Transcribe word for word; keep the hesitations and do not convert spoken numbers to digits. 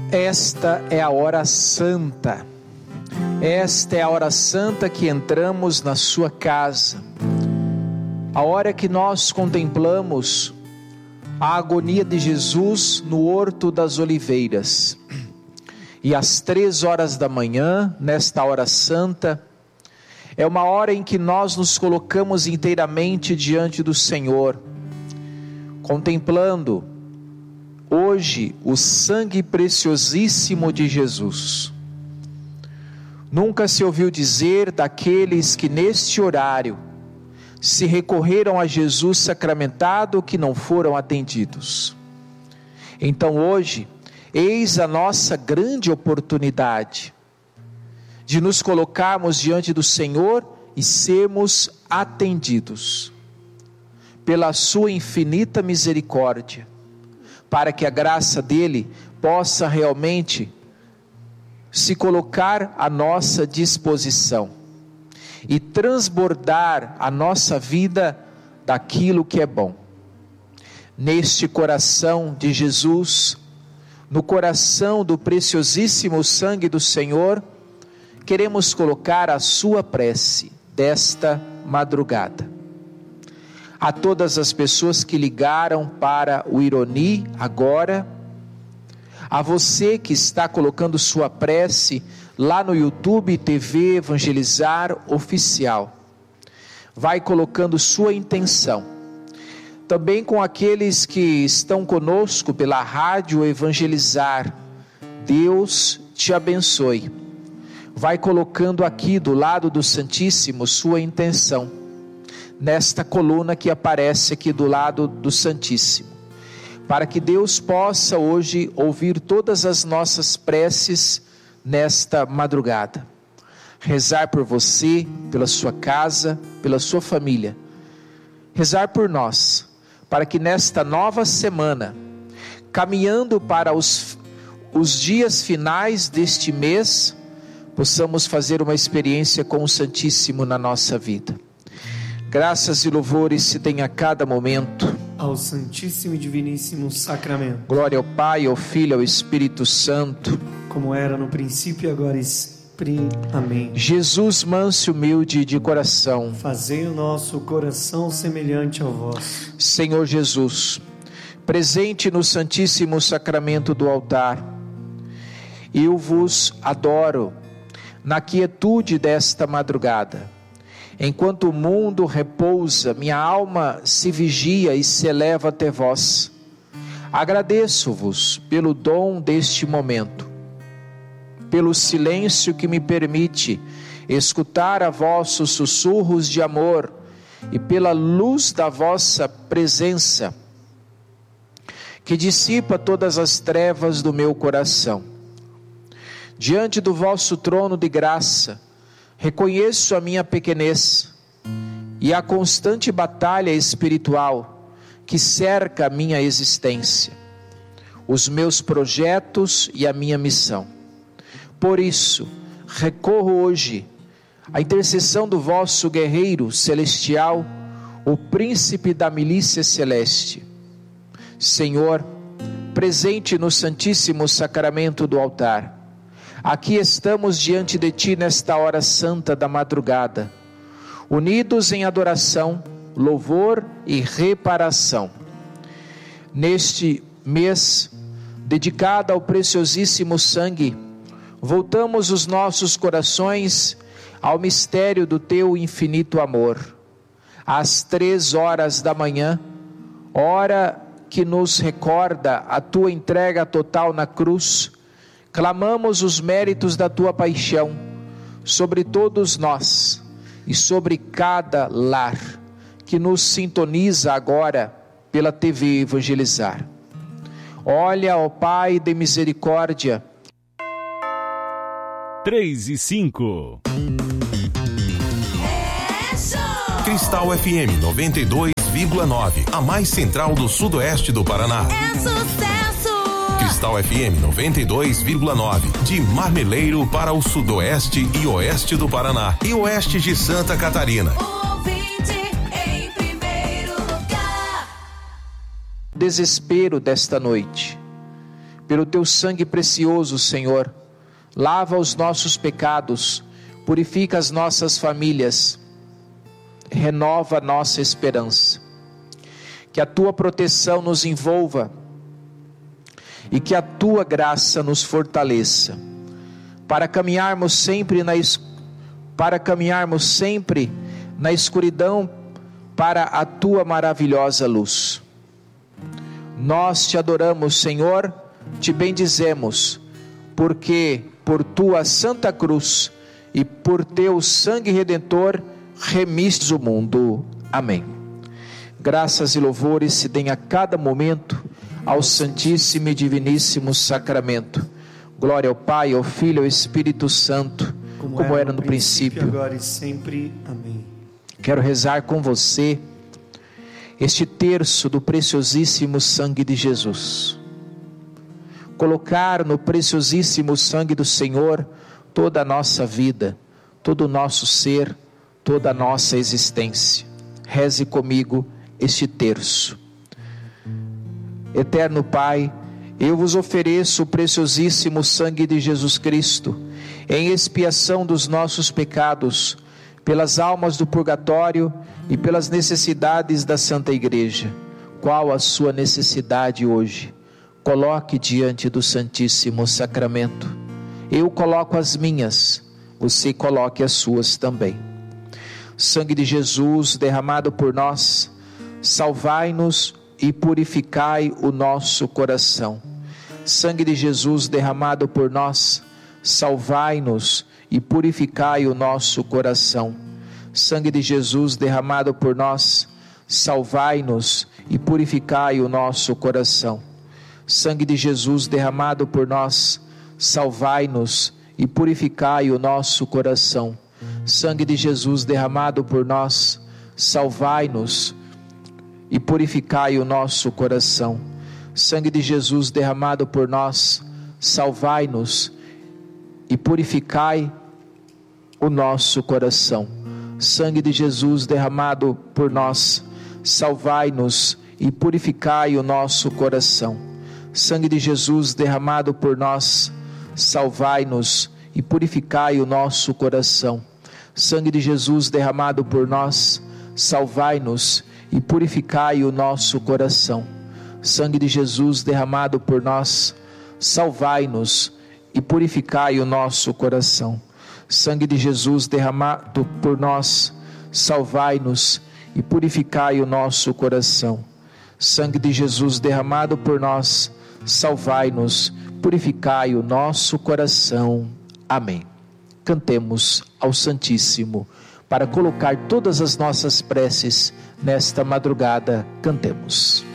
Esta é a hora santa, esta é a hora santa que entramos na sua casa, a hora que nós contemplamos a agonia de Jesus no Horto das Oliveiras. E às três horas da manhã, nesta hora santa, é uma hora em que nós nos colocamos inteiramente diante do Senhor, contemplando hoje o sangue preciosíssimo de Jesus. Nunca se ouviu dizer daqueles que neste horário se recorreram a Jesus sacramentado que não foram atendidos. Então hoje, eis a nossa grande oportunidade de nos colocarmos diante do Senhor e sermos atendidos pela sua infinita misericórdia, para que a graça dele possa realmente se colocar à nossa disposição e transbordar a nossa vida daquilo que é bom. Neste coração de Jesus, no coração do preciosíssimo sangue do Senhor, queremos colocar a sua prece desta madrugada. A todas as pessoas que ligaram para o Ironi agora, a você que está colocando sua prece lá no YouTube T V Evangelizar Oficial, vai colocando sua intenção. Também com aqueles que estão conosco pela Rádio Evangelizar, Deus te abençoe. Vai colocando aqui do lado do Santíssimo sua intenção, nesta coluna que aparece aqui do lado do Santíssimo, para que Deus possa hoje ouvir todas as nossas preces nesta madrugada, rezar por você, pela sua casa, pela sua família, rezar por nós, para que nesta nova semana, caminhando para os, os dias finais deste mês, possamos fazer uma experiência com o Santíssimo na nossa vida. Graças e louvores se tem a cada momento ao Santíssimo e Diviníssimo Sacramento. Glória ao Pai, ao Filho e ao Espírito Santo, como era no princípio, agora e sempre. Amém. Jesus, manso e humilde de coração, fazei o nosso coração semelhante ao vosso. Senhor Jesus, presente no Santíssimo Sacramento do altar, eu vos adoro na quietude desta madrugada. Enquanto o mundo repousa, minha alma se vigia e se eleva até vós. Agradeço-vos pelo dom deste momento, pelo silêncio que me permite escutar a vossos sussurros de amor e pela luz da vossa presença, que dissipa todas as trevas do meu coração. Diante do vosso trono de graça, reconheço a minha pequenez e a constante batalha espiritual que cerca a minha existência, os meus projetos e a minha missão. Por isso, recorro hoje à intercessão do vosso guerreiro celestial, o príncipe da milícia celeste. Senhor, presente no Santíssimo Sacramento do altar, aqui estamos diante de Ti nesta hora santa da madrugada, unidos em adoração, louvor e reparação. Neste mês, dedicado ao preciosíssimo sangue, voltamos os nossos corações ao mistério do Teu infinito amor. Às três horas da manhã, hora que nos recorda a Tua entrega total na cruz, clamamos os méritos da Tua paixão sobre todos nós e sobre cada lar que nos sintoniza agora pela T V Evangelizar. Olha, ó Pai de misericórdia. três e cinco. Cristal F M noventa e dois vírgula nove, a mais central do sudoeste do Paraná. É sucesso! Cristal F M noventa e dois vírgula nove, de Marmeleiro para o sudoeste e oeste do Paraná e oeste de Santa Catarina. O ouvinte em primeiro lugar. Desespero desta noite, pelo teu sangue precioso, Senhor, lava os nossos pecados, purifica as nossas famílias, renova a nossa esperança. Que a tua proteção nos envolva e que a tua graça nos fortaleça, para caminharmos sempre na, para caminharmos sempre na escuridão para a tua maravilhosa luz. Nós te adoramos, Senhor, te bendizemos, porque por tua santa cruz e por teu sangue redentor remistes o mundo. Amém. Graças e louvores se deem a cada momento ao Santíssimo e Diviníssimo Sacramento. Glória ao Pai, ao Filho e ao Espírito Santo, como, como era no princípio, princípio, agora e sempre. Amém. Quero rezar com você este terço do preciosíssimo sangue de Jesus. Colocar no preciosíssimo sangue do Senhor toda a nossa vida, todo o nosso ser, toda a nossa existência. Reze comigo este terço. Eterno Pai, eu vos ofereço o preciosíssimo sangue de Jesus Cristo, em expiação dos nossos pecados, pelas almas do purgatório e pelas necessidades da Santa Igreja. Qual a sua necessidade hoje? Coloque diante do Santíssimo Sacramento. Eu coloco as minhas, você coloque as suas também. Sangue de Jesus derramado por nós, salvai-nos e purificai o nosso coração. Sangue de Jesus derramado por nós, salvai-nos e purificai o nosso coração. Sangue de Jesus derramado por nós, salvai-nos e purificai o nosso coração. Sangue de Jesus derramado por nós, salvai-nos e purificai o nosso coração. Sangue de Jesus derramado por nós, salvai-nos e purificai o nosso coração. Sangue de Jesus derramado por nós, salvai-nos e purificai o nosso coração. Sangue de Jesus derramado por nós, salvai-nos e purificai o nosso coração. Sangue de Jesus derramado por nós, salvai-nos e purificai o nosso coração. Sangue de Jesus derramado por nós, salvai-nos e purificai o nosso coração. Sangue de Jesus derramado por nós, salvai-nos e purificai o nosso coração. Sangue de Jesus derramado por nós, salvai-nos e purificai o nosso coração. Sangue de Jesus derramado por nós, salvai-nos, purificai o nosso coração. Amém. Cantemos ao Santíssimo para colocar todas as nossas preces nesta madrugada. Cantemos.